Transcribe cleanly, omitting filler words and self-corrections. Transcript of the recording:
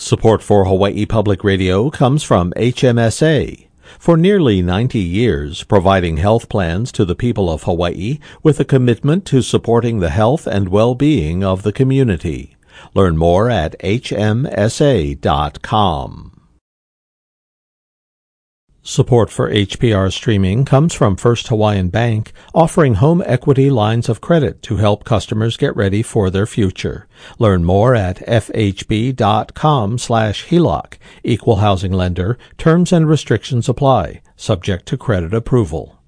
Support for Hawaii Public Radio comes from HMSA. For nearly 90 years, providing health plans to the people of Hawaii with a commitment to supporting the health and well-being of the community. Learn more at hmsa.com. Support for HPR streaming comes from First Hawaiian Bank, offering home equity lines of credit to help customers get ready for their future. Learn more at fhb.com/HELOC. Equal housing lender. Terms and restrictions apply, subject to credit approval.